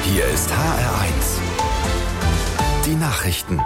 Hier ist HR1. Die Nachrichten.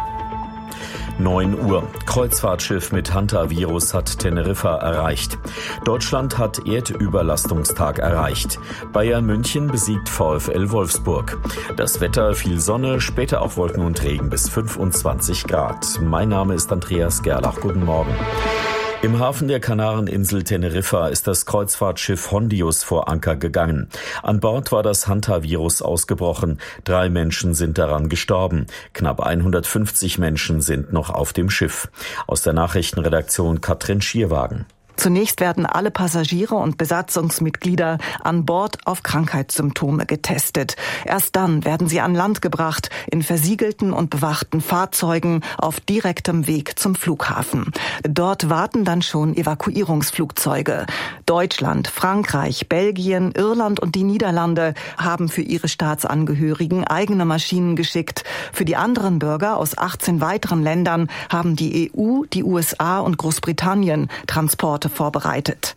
9 Uhr. Kreuzfahrtschiff mit Hantavirus hat Teneriffa erreicht. Deutschland hat Erdüberlastungstag erreicht. Bayern München besiegt VfL Wolfsburg. Das Wetter: viel Sonne, später auch Wolken und Regen bis 25 Grad. Mein Name ist Andreas Gerlach. Guten Morgen. Im Hafen der Kanareninsel Teneriffa ist das Kreuzfahrtschiff Hondius vor Anker gegangen. An Bord war das Hantavirus ausgebrochen. 3 Menschen sind daran gestorben. Knapp 150 Menschen sind noch auf dem Schiff. Aus der Nachrichtenredaktion Katrin Schierwagen. Zunächst werden alle Passagiere und Besatzungsmitglieder an Bord auf Krankheitssymptome getestet. Erst dann werden sie an Land gebracht, in versiegelten und bewachten Fahrzeugen auf direktem Weg zum Flughafen. Dort warten dann schon Evakuierungsflugzeuge. Deutschland, Frankreich, Belgien, Irland und die Niederlande haben für ihre Staatsangehörigen eigene Maschinen geschickt. Für die anderen Bürger aus 18 weiteren Ländern haben die EU, die USA und Großbritannien Transporte vorbereitet.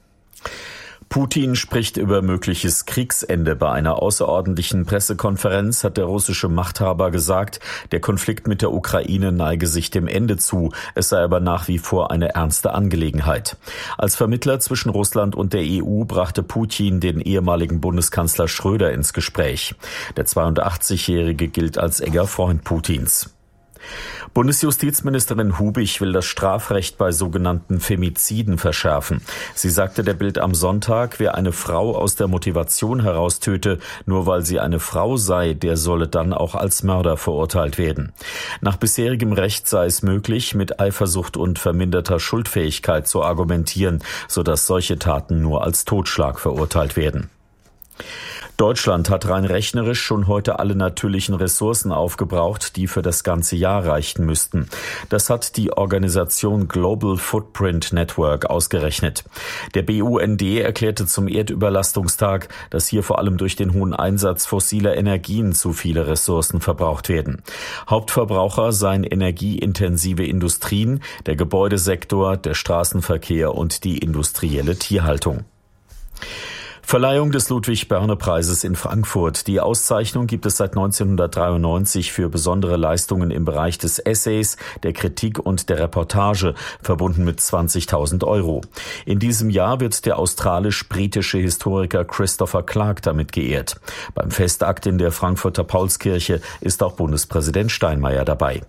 Putin spricht über mögliches Kriegsende. Bei einer außerordentlichen Pressekonferenz hat der russische Machthaber gesagt, der Konflikt mit der Ukraine neige sich dem Ende zu. Es sei aber nach wie vor eine ernste Angelegenheit. Als Vermittler zwischen Russland und der EU brachte Putin den ehemaligen Bundeskanzler Schröder ins Gespräch. Der 82-Jährige gilt als enger Freund Putins. Bundesjustizministerin Hubich will das Strafrecht bei sogenannten Femiziden verschärfen. Sie sagte der Bild am Sonntag, wer eine Frau aus der Motivation heraus töte, nur weil sie eine Frau sei, der solle dann auch als Mörder verurteilt werden. Nach bisherigem Recht sei es möglich, mit Eifersucht und verminderter Schuldfähigkeit zu argumentieren, sodass solche Taten nur als Totschlag verurteilt werden. Deutschland hat rein rechnerisch schon heute alle natürlichen Ressourcen aufgebraucht, die für das ganze Jahr reichen müssten. Das hat die Organisation Global Footprint Network ausgerechnet. Der BUND erklärte zum Erdüberlastungstag, dass hier vor allem durch den hohen Einsatz fossiler Energien zu viele Ressourcen verbraucht werden. Hauptverbraucher seien energieintensive Industrien, der Gebäudesektor, der Straßenverkehr und die industrielle Tierhaltung. Verleihung des Ludwig-Börne-Preises in Frankfurt. Die Auszeichnung gibt es seit 1993 für besondere Leistungen im Bereich des Essays, der Kritik und der Reportage, verbunden mit 20.000 €. In diesem Jahr wird der australisch-britische Historiker Christopher Clark damit geehrt. Beim Festakt in der Frankfurter Paulskirche ist auch Bundespräsident Steinmeier dabei.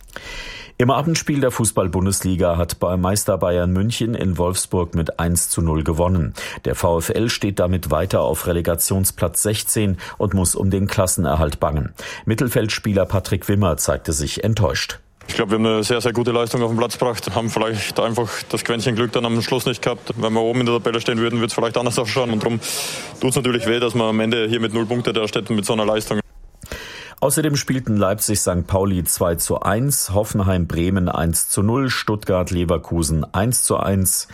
Im Abendspiel der Fußball-Bundesliga hat Meister Bayern München in Wolfsburg mit 1:0 gewonnen. Der VfL steht damit weiter auf Relegationsplatz 16 und muss um den Klassenerhalt bangen. Mittelfeldspieler Patrick Wimmer zeigte sich enttäuscht. Ich glaube, wir haben eine sehr, sehr gute Leistung auf den Platz gebracht, haben vielleicht einfach das Quäntchen Glück dann am Schluss nicht gehabt. Wenn wir oben in der Tabelle stehen würden, würde es vielleicht anders ausschauen. Und darum tut es natürlich weh, dass man am Ende hier mit 0 Punkte da steht mit so einer Leistung. Außerdem spielten Leipzig St. Pauli 2:1, Hoffenheim Bremen 1:0, Stuttgart Leverkusen 1:1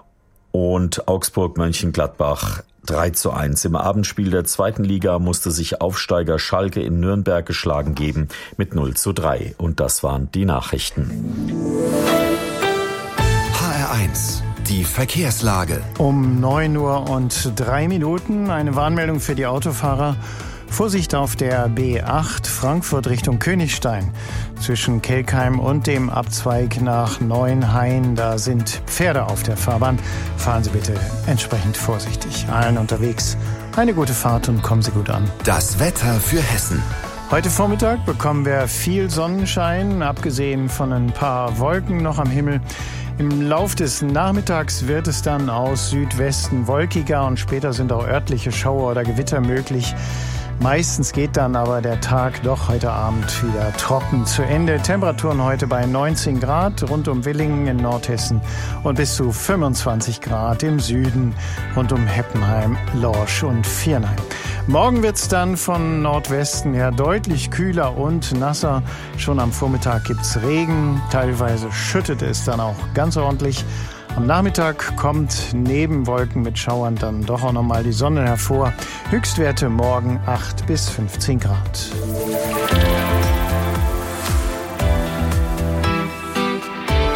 und Augsburg Mönchengladbach 3:1. Im Abendspiel der 2. Liga musste sich Aufsteiger Schalke in Nürnberg geschlagen geben mit 0:3. Und das waren die Nachrichten. HR1. Die Verkehrslage. Um 9:03 Uhr eine Warnmeldung für die Autofahrer. Vorsicht auf der B8 Frankfurt Richtung Königstein. Zwischen Kelkheim und dem Abzweig nach Neuenhain, da sind Pferde auf der Fahrbahn. Fahren Sie bitte entsprechend vorsichtig. Allen unterwegs eine gute Fahrt und kommen Sie gut an. Das Wetter für Hessen. Heute Vormittag bekommen wir viel Sonnenschein, abgesehen von ein paar Wolken noch am Himmel. Im Lauf des Nachmittags wird es dann aus Südwesten wolkiger und später sind auch örtliche Schauer oder Gewitter möglich. Meistens geht dann aber der Tag doch heute Abend wieder trocken zu Ende. Temperaturen heute bei 19 Grad rund um Willingen in Nordhessen und bis zu 25 Grad im Süden rund um Heppenheim, Lorsch und Viernheim. Morgen wird es dann von Nordwesten her deutlich kühler und nasser. Schon am Vormittag gibt es Regen, teilweise schüttet es dann auch ganz ordentlich. Am Nachmittag kommt neben Wolken mit Schauern dann doch auch nochmal die Sonne hervor. Höchstwerte morgen 8 bis 15 Grad. Hier ist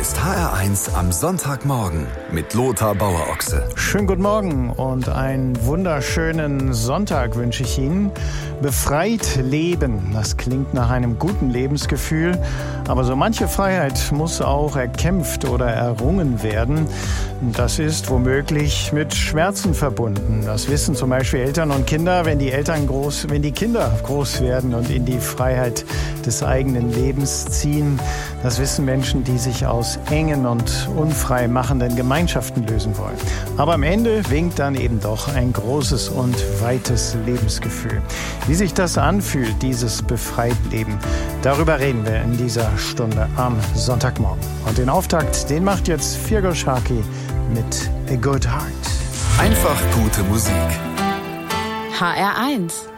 ist HR1 am Sonntagmorgen mit Lothar Bauer-Ochse. Schönen guten Morgen und einen wunderschönen Sonntag wünsche ich Ihnen. Befreit leben, das klingt nach einem guten Lebensgefühl, aber so manche Freiheit muss auch erkämpft oder errungen werden. Das ist womöglich mit Schmerzen verbunden. Das wissen zum Beispiel Eltern und Kinder, wenn die Kinder groß werden und in die Freiheit des eigenen Lebens ziehen. Das wissen Menschen, die sich aus engen und unfrei machenden Gemeinschaften lösen wollen. Aber am Ende winkt dann eben doch ein großes und weites Lebensgefühl. Wie sich das anfühlt, dieses Befreitleben, darüber reden wir in dieser Stunde am Sonntagmorgen. Und den Auftakt, den macht jetzt Feargal Sharkey mit A Good Heart. Einfach gute Musik. HR1